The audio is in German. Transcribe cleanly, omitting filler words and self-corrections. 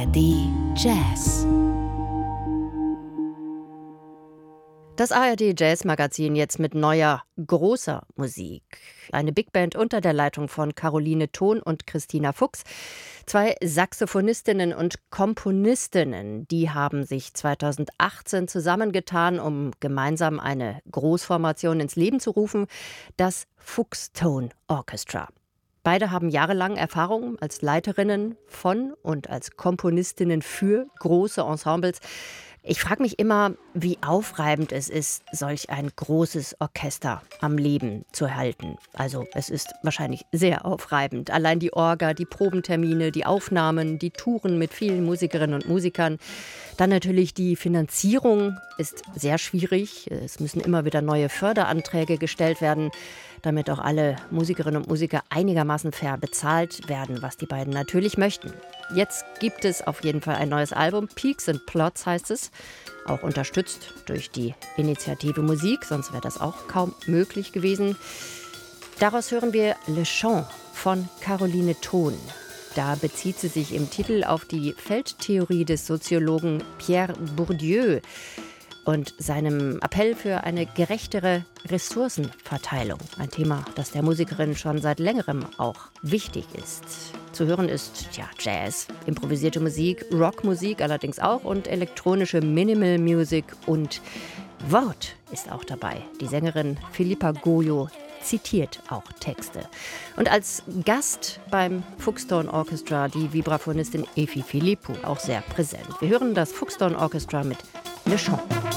ARD Jazz. Das ARD Jazz Magazin jetzt mit neuer, großer Musik. Eine Big Band unter der Leitung von Caroline Thon und Christina Fuchs. 2 Saxophonistinnen und Komponistinnen, die haben sich 2018 zusammengetan, um gemeinsam eine Großformation ins Leben zu rufen, das Fuchs Tone Orchestra. Beide haben jahrelang Erfahrung als Leiterinnen von und als Komponistinnen für große Ensembles. Ich frage mich immer, wie aufreibend es ist, solch ein großes Orchester am Leben zu halten. Also es ist wahrscheinlich sehr aufreibend. Allein die Orga, die Probentermine, die Aufnahmen, die Touren mit vielen Musikerinnen und Musikern. Dann natürlich die Finanzierung ist sehr schwierig. Es müssen immer wieder neue Förderanträge gestellt werden, damit auch alle Musikerinnen und Musiker einigermaßen fair bezahlt werden, was die beiden natürlich möchten. Jetzt gibt es auf jeden Fall ein neues Album, Peaks and Plots heißt es, auch unterstützt durch die Initiative Musik, sonst wäre das auch kaum möglich gewesen. Daraus hören wir Le Chant von Caroline Thon. Da bezieht sie sich im Titel auf die Feldtheorie des Soziologen Pierre Bourdieu und seinem Appell für eine gerechtere Ressourcenverteilung. Ein Thema, das der Musikerin schon seit längerem auch wichtig ist. Zu hören ist Jazz, improvisierte Musik, Rockmusik allerdings auch und elektronische Minimal Music und Wort ist auch dabei. Die Sängerin Philippa Goyo zitiert auch Texte. Und als Gast beim Fuchs Tone Orchestra die Vibraphonistin Efi Philippou, auch sehr präsent. Wir hören das Fuchs Tone Orchestra mit Le Chant.